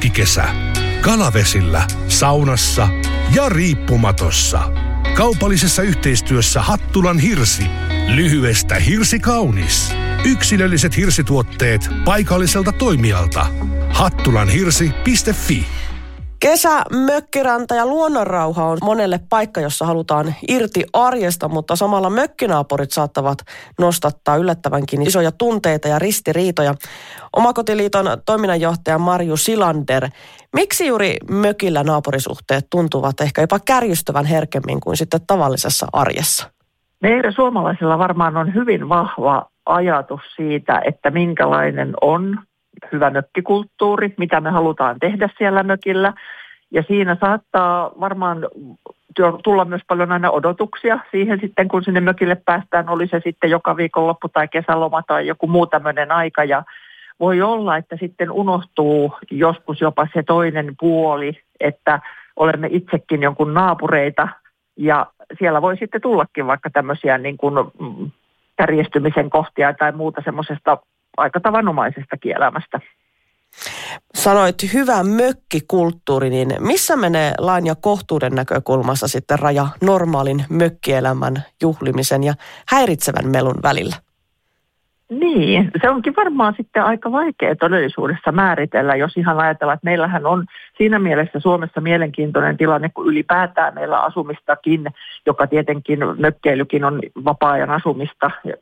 mökkikesä. Kalavesillä, saunassa ja riippumatossa. Kaupallisessa yhteistyössä Hattulan Hirsi. Lyhyestä hirsi kaunis. Yksilölliset hirsituotteet paikalliselta toimijalta. hattulanhirsi.fi. Kesä, mökkiranta ja luonnonrauha on monelle paikka, jossa halutaan irti arjesta, mutta samalla mökkinaapurit saattavat nostattaa yllättävänkin isoja tunteita ja ristiriitoja. Omakotiliiton toiminnanjohtaja Marju Silander, miksi juuri mökillä naapurisuhteet tuntuvat ehkä jopa kärjistyvän herkemmin kuin sitten tavallisessa arjessa? Meillä suomalaisilla varmaan on hyvin vahva ajatus siitä, että minkälainen on hyvä mökkikulttuuri, mitä me halutaan tehdä siellä mökillä. Ja siinä saattaa varmaan tulla myös paljon aina odotuksia siihen sitten, kun sinne mökille päästään, oli se sitten joka viikonloppu tai kesäloma tai joku muu tämmöinen aika. Ja voi olla, että sitten unohtuu joskus jopa se toinen puoli, että olemme itsekin jonkun naapureita ja siellä voi sitten tullakin vaikka tämmöisiä niin kuin kärjestymisen kohtia tai muuta semmoisesta aika tavanomaisesta elämästä. Sanoit hyvä mökkikulttuuri, niin missä menee lain ja kohtuuden näkökulmassa sitten raja normaalin mökkielämän juhlimisen ja häiritsevän melun välillä? Niin, se onkin varmaan sitten aika vaikea todellisuudessa määritellä, jos ihan ajatellaan, että meillähän on siinä mielessä Suomessa mielenkiintoinen tilanne, kun ylipäätään meillä asumistakin, joka tietenkin mökkeilykin on vapaa-ajan asumista